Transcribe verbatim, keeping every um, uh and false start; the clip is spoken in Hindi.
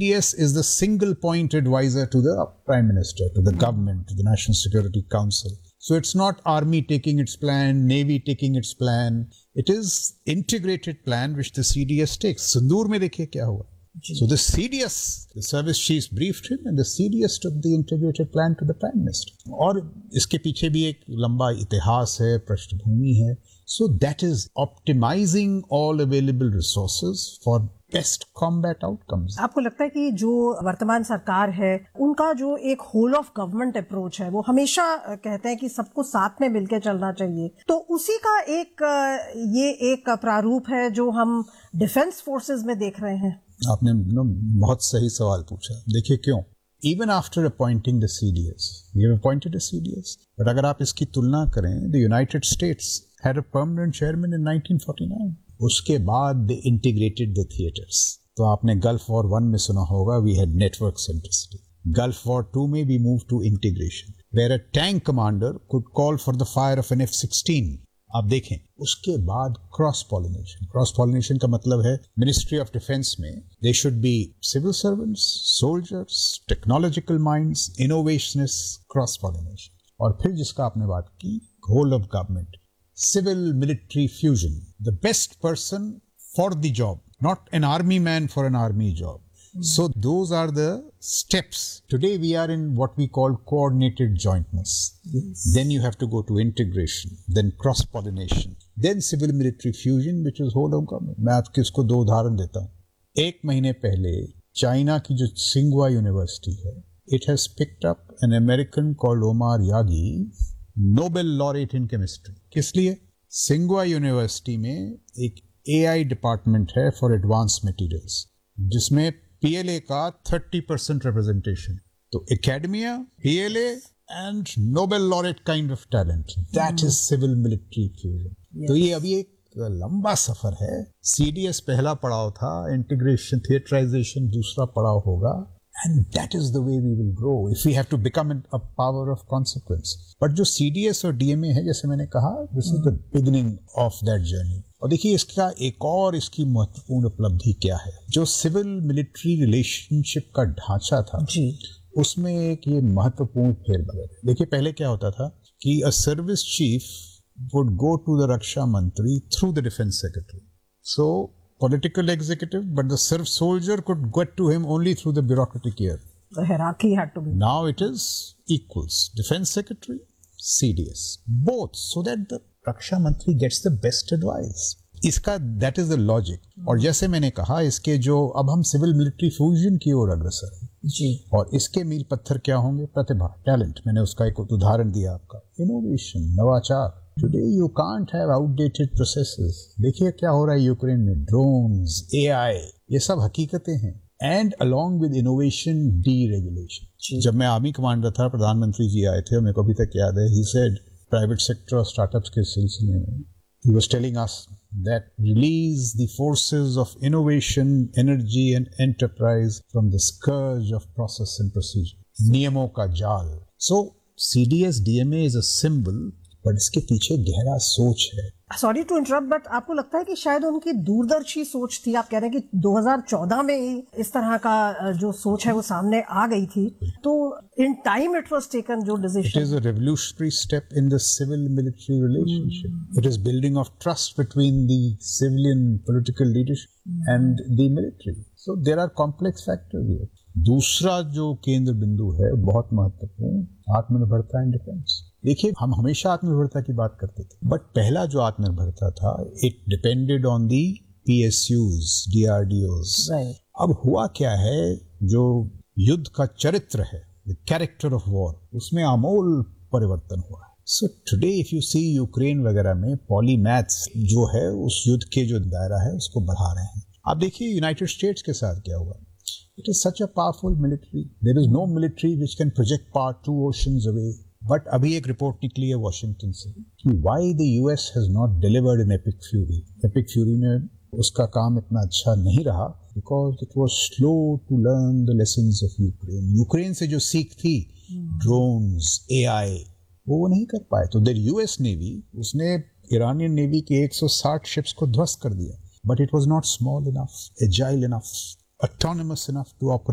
D S is the single point advisor to the Prime Minister, to the government, to the National Security Council. So it's not Army taking its plan, Navy taking its plan. It is integrated plan which the C D S takes. Sindoor mein dekhiye kya hua. So the C D S, the service chiefs briefed him and the C D S took the integrated plan to the Prime Minister. और इसके पीछे भी एक लंबा इतिहास है, पृष्ठभूमि है. So that is optimizing all available resources for best combat outcomes. आपको लगता है कि जो वर्तमान सरकार है उनका जो एक होल ऑफ गवर्नमेंट अप्रोच है वो हमेशा कहते हैं कि सबको साथ में मिलकर चलना चाहिए, तो उसी का एक ये एक प्रारूप है जो हम डिफेंस फोर्सेस में देख रहे हैं? आपने बहुत सही सवाल पूछा. देखिए क्यों, even after appointing the C D S, we have appointed a C D S, but अगर आप इसकी तुलना करें, the United States had a permanent chairman in nineteen forty-nine. उसके बाद they integrated the theaters. तो आपने Gulf War One में सुना होगा, we had network centricity. Gulf War Two में we moved to integration, where a tank commander could call for the fire of an F sixteen. आप देखें उसके बाद क्रॉस पॉलिनेशन. क्रॉस पॉलिनेशन का मतलब है मिनिस्ट्री ऑफ डिफेंस में they should be civil servants, soldiers, technological minds, इनोवेशनिस्ट, cross pollination. और फिर जिसका आपने बात की, whole of government, civil military fusion, the best person for the job, not an army man for an army job. So those are the steps. Today we are in what we call coordinated jointness. Yes. Then you have to go to integration, then cross-pollination, then civil-military fusion, which is whole of government. मैं आपको इसको दो उदाहरण देता हूँ. एक महीने पहले चाइना की जो सिंगुआ यूनिवर्सिटी है, it has picked up an American called Omar Yagi, Nobel laureate in chemistry. किस लिए? सिंगुआ यूनिवर्सिटी में एक A I डिपार्टमेंट है for advanced materials, जिसमें P L A का thirty percent representation. तो academia, P L A and Nobel laureate kind of talent. That mm. is civil military fusion. Yes. तो ये अभी एक लंबा सफर है. C D S पहला पड़ाव था, integration, theaterization दूसरा पड़ाव होगा. And that is the way we will grow if we have to become a power of consequence. But जो C D S और D M A है, जैसे मैंने कहा, this is the beginning of that journey. और देखिए इसका एक और इसकी महत्वपूर्ण उपलब्धि क्या है. जो सिविल मिलिट्री रिलेशनशिप का ढांचा था जी, उसमें एक ये महत्वपूर्ण फेरबदल है. देखिए पहले क्या होता था कि a service chief would go to the रक्षा मंत्री through the defence secretary. So political executive, but the serf soldier could get to him only through the bureaucratic ear. The hierarchy had to be. Now it is equals. Defense Secretary, C D S, both, so that the Raksha Mantri gets the best advice. इसका that is the logic. और जैसे मैंने कहा, इसके जो अब हम सिविल मिलिट्री फ्यूजन की ओर अग्रसर हैं जी, और इसके मील पत्थर क्या होंगे? प्रतिभा, टैलेंट. मैंने उसका एक उदाहरण दिया आपका. इनोवेशन, नवाचार. Today you can't have outdated processes. देखिए क्या हो रहा है यूक्रेन में, ड्रोन्स, A I, ये सब हकीकतें हैं. And along with innovation, deregulation. जब मैं आर्मी कमांडर था, प्रधानमंत्री जी आए थे, मेरे को अभी तक याद है, he said प्राइवेट सेक्टर और स्टार्टअप्स के सिलसिले में he was telling us that release the forces of innovation, energy and enterprise from the scourge of process and procedure. नियमों का जाल. So C D S D M A is a symbol, but इसके पीछे गहरा सोच है. सॉरी टू इंटरप्ट, बट आपको लगता है कि शायद उनकी दूरदर्शी सोच थी? आप कह रहे हैं कि दो हज़ार चौदह में ही इस तरह का जो सोच है वो सामने आ गई थी, तो in time it was taken जो decision. It is a revolutionary step in the civil military relationship. It is building of trust between the civilian political leadership and the military. So there are complex factors here. दूसरा जो केंद्र बिंदु है बहुत महत्वपूर्ण, आत्मनिर्भरता इन डिफेंस. देखिए हम हमेशा आत्मनिर्भरता की बात करते थे, बट पहला जो आत्मनिर्भरता था, it depended on the P S Us, D R D Os. right. अब हुआ क्या है, जो युद्ध का चरित्र है, द कैरेक्टर ऑफ वॉर, उसमें आमूल परिवर्तन हुआ है. So today if you see Ukraine वगैरह में पॉलीमैथ्स जो है उस युद्ध के जो दायरा है उसको बढ़ा रहे हैं. आप देखिए यूनाइटेड स्टेट्स के साथ क्या हुआ. It is such a powerful military. There is no military which can project power two oceans away. But अभी एक रिपोर्ट निकली है वॉशिंगटन से कि why the U S has not delivered an epic fury. Epic fury में उसका काम इतना अच्छा नहीं रहा because it was slow to learn the lessons of Ukraine. Ukraine से जो सीख थी, drones, A I, वो वो नहीं कर पाए. तो their U S Navy, उसने ईरानियन नेवी के one hundred sixty शिप्स को ध्वस्त कर दिया. But it was not small enough, agile enough, autonomous enough to operate